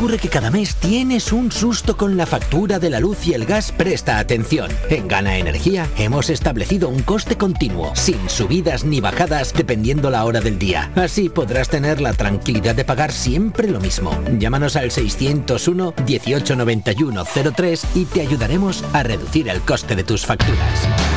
ocurre que cada mes tienes un susto con la factura de la luz y el gas, presta atención. En Gana Energía hemos establecido un coste continuo, sin subidas ni bajadas dependiendo la hora del día. Así podrás tener la tranquilidad de pagar siempre lo mismo. Llámanos al 601 18 91 03 y te ayudaremos a reducir el coste de tus facturas.